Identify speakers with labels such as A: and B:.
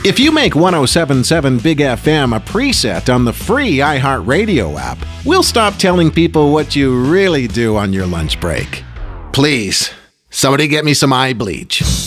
A: If you make 1077 Big FM a preset on the free iHeartRadio app, we'll stop telling people what you really do on your lunch break. Please, somebody get me some eye bleach.